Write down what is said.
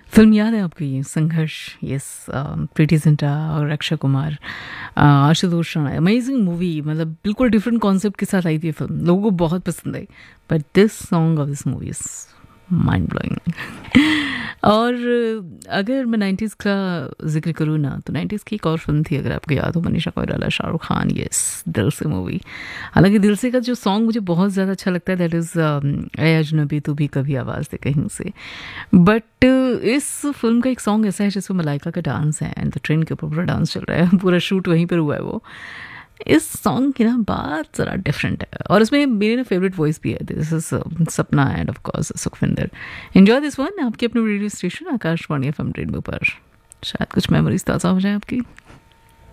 Film याद है आपको ये संघर्ष? यस, प्रीति जिंटा और रक्षा कुमार, आशुतोष राणा। अमेजिंग मूवी, मतलब बिल्कुल डिफरेंट कॉन्सेप्ट के साथ आई थी फिल्म, लोगों को बहुत पसंद आई। But this song of this movie is mind blowing. और अगर मैं 90s का जिक्र करूँ ना, तो 90s की एक और फिल्म थी, अगर आपको याद हो, मनीषा कोइराला, शाहरुख खान, यस, दिल से मूवी। हालांकि दिल से का जो सॉन्ग मुझे बहुत ज़्यादा अच्छा लगता है, दैट इज़ ए अजनबी तू भी कभी आवाज़ दे कहीं से। बट इस फिल्म का एक सॉन्ग ऐसा है जिसमें मलाइका का डांस है, एंड द ट्रेन के ऊपर पूरा डांस चल रहा है, पूरा शूट वहीं पर हुआ है वो। इस सॉन्ग की ना बात ज़रा डिफरेंट है, और इसमें मेरी ना फेवरेट वॉइस भी है, दिस इज सपना end of course Sukhvinder. Enjoy this one, आपके अपने radio station Akashvani FM rainbow पर। शायद कुछ मेमोरीज ताज़ा हो जाए आपकी।